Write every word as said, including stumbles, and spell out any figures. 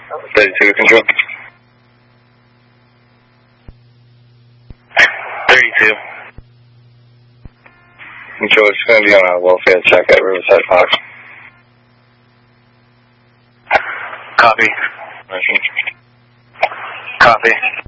thirty-two, control. thirty-two. Control, it's going to be on a welfare check at Riverside Park. Copy. Copy.